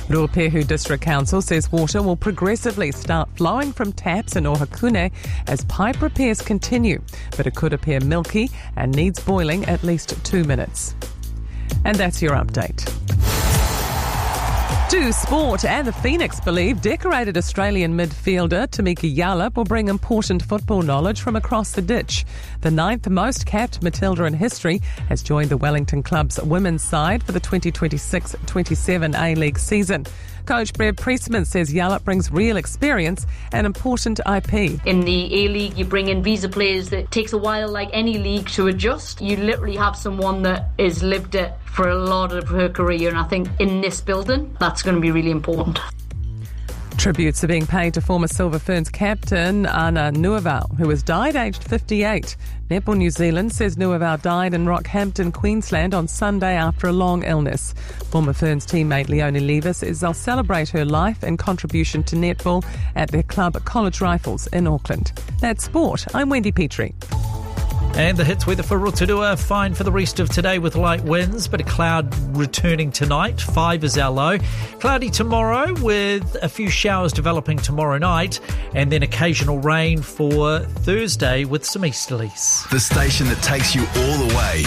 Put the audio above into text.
Ruapehu District Council says water will progressively start flowing from taps in Ohakune as pipe repairs continue, but it could appear milky and needs boiling at least 2 minutes. And that's your update. To sport, and the Phoenix believe decorated Australian midfielder Tamika Yallop will bring important football knowledge from across the ditch. The 9th most capped Matilda in history has joined the Wellington Club's women's side for the 2026-27 A-League season. Coach Brad Priestman says Yallop brings real experience and important IP. In the A-League, you bring in visa players that takes a while, like any league, to adjust. You literally have someone that has lived it for a lot of her career, and I think in this building, that's going to be really important. Tributes are being paid to former Silver Ferns captain Ana Nuaval, who has died aged 58. Netball New Zealand says Nuaval died in Rockhampton, Queensland on Sunday after a long illness. Former Ferns teammate Leonie Levis says they'll celebrate her life and contribution to netball at their club College Rifles in Auckland. That's sport. I'm Wendy Petrie. And the hits weather for Rotorua, fine for the rest of today with light winds, but a cloud returning tonight. 5 is our low. Cloudy tomorrow with a few showers developing tomorrow night, and then occasional rain for Thursday with some easterlies. The station that takes you all the way.